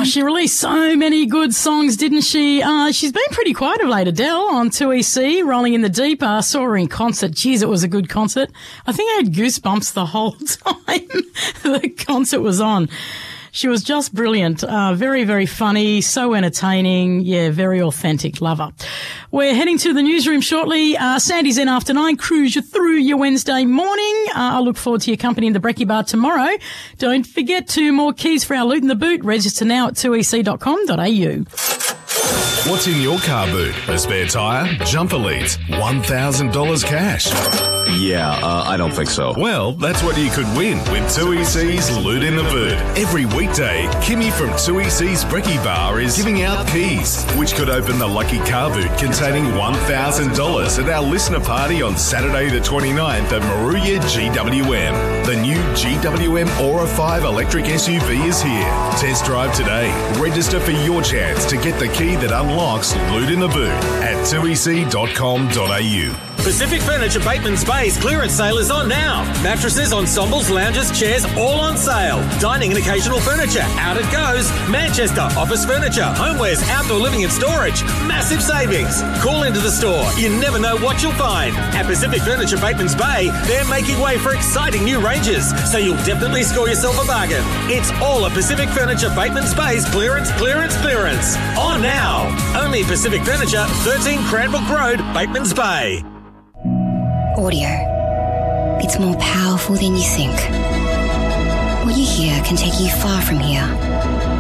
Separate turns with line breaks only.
Oh, she released so many good songs, didn't she? She's been pretty quiet of late, Adele, on 2EC, Rolling in the Deep. Saw her in concert. Jeez, it was a good concert. I think I had goosebumps the whole time the concert was on. She was just brilliant. Very, very funny, so entertaining. Yeah, very authentic. Love her. We're heading to the newsroom shortly. Sandy's in after 9. Cruise you through your Wednesday morning. I look forward to your company in the Brekkie Bar tomorrow. Don't forget 2 more keys for our Loot in the Boot. Register now at 2ec.com.au.
What's in your car boot? A spare tyre? Jumper leads? $1,000 cash?
Yeah, I don't think so.
Well, that's what you could win with 2EC's Loot in the Boot. Every weekday, Kimmy from 2EC's Brekkie Bar is giving out keys, which could open the lucky car boot containing $1,000 at our listener party on Saturday the 29th at Moruya GWM. The new GWM Aura 5 electric SUV is here. Test drive today. Register for your chance to get the key that unlocks Loot in the Boot at 2ec.com.au.
Pacific Furniture Bateman's Bay's clearance sale is on now. Mattresses, ensembles, lounges, chairs, all on sale. Dining and occasional furniture, out it goes. Manchester, office furniture, homewares, outdoor living and storage. Massive savings. Call into the store. You never know what you'll find. At Pacific Furniture Bateman's Bay, they're making way for exciting new ranges, so you'll definitely score yourself a bargain. It's all at Pacific Furniture Bateman's Bay's clearance. On now. Only Pacific Furniture, 13 Cranbrook Road, Bateman's Bay.
Audio. It's more powerful than you think. What you hear can take you far from here.